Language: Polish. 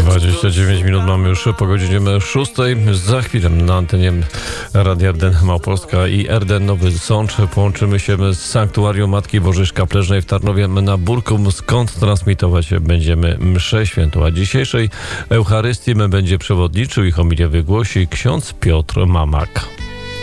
29 minut mamy już po godzinie 6. Za chwilę na antenie Radia RDN Małopolska i RDN Nowy Sącz połączymy się z Sanktuarium Matki Bożej Szkapleżnej w Tarnowie na Burkum, skąd transmitować będziemy mszę świętą. A dzisiejszej Eucharystii będzie przewodniczył i homilię wygłosi ksiądz Piotr Mamak.